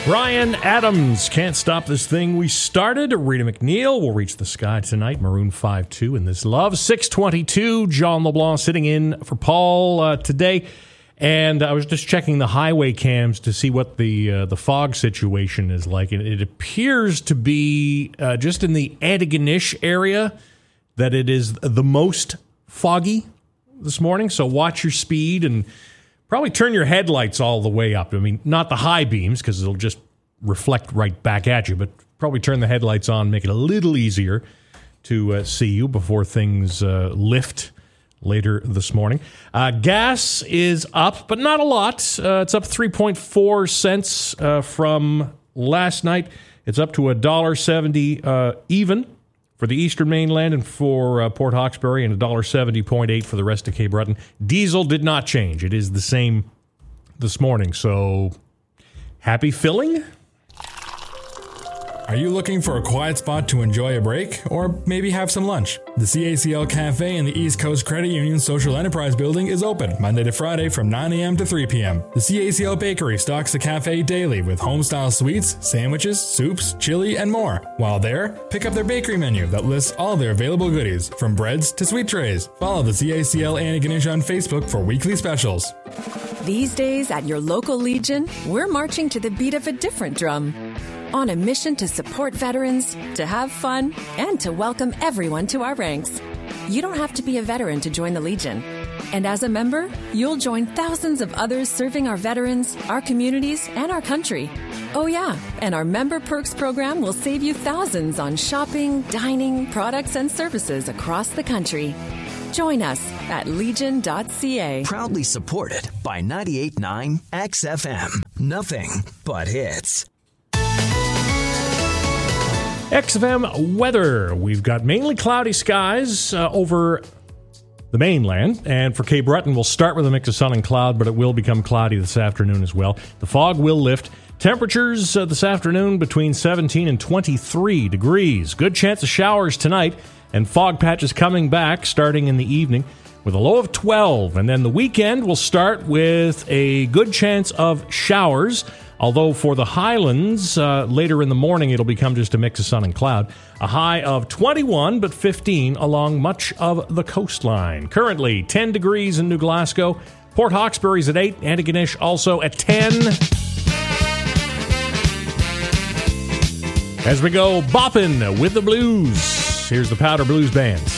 Bryan Adams, Can't Stop This Thing We Started. Rita McNeil will reach the sky tonight. Maroon 5-2 in This Love. 6:22, John LeBlanc sitting in for Paul today. And I was just checking the highway cams to see what the fog situation is like. And it appears to be just in the Antigonish area that it is the most foggy this morning. So watch your speed and probably turn your headlights all the way up. I mean, not the high beams because it'll just reflect right back at you, but probably turn the headlights on, make it a little easier to see you before things lift later this morning. Gas is up, but not a lot. It's up 3.4 cents from last night. It's up to $1.70 even for the Eastern Mainland and for Port Hawkesbury, and $1.70.8 for the rest of Cape Breton. Diesel did not change. It is the same this morning. So, happy filling? Are you looking for a quiet spot to enjoy a break? Or maybe have some lunch? The CACL Cafe in the East Coast Credit Union Social Enterprise Building is open Monday to Friday from 9 a.m. to 3 p.m. The CACL Bakery stocks the cafe daily with home-style sweets, sandwiches, soups, chili, and more. While there, pick up their bakery menu that lists all their available goodies, from breads to sweet trays. Follow the CACL Antigonish on Facebook for weekly specials. These days at your local Legion, we're marching to the beat of a different drum. On a mission to support veterans, to have fun, and to welcome everyone to our ranks. You don't have to be a veteran to join the Legion. And as a member, you'll join thousands of others serving our veterans, our communities, and our country. Oh yeah, and our Member Perks program will save you thousands on shopping, dining, products, and services across the country. Join us at legion.ca. Proudly supported by 98.9 XFM. Nothing but hits. XFM weather. We've got mainly cloudy skies over the mainland. And for Cape Breton, we'll start with a mix of sun and cloud, but it will become cloudy this afternoon as well. The fog will lift. Temperatures this afternoon between 17 and 23 degrees. Good chance of showers tonight, and fog patches coming back starting in the evening with a low of 12. And then the weekend will start with a good chance of showers. Although for the Highlands, later in the morning, it'll become just a mix of sun and cloud. A high of 21, but 15 along much of the coastline. Currently, 10 degrees in New Glasgow. Port Hawkesbury's at 8. Antigonish also at 10. As we go bopping with the blues, here's the Powder Blues Band.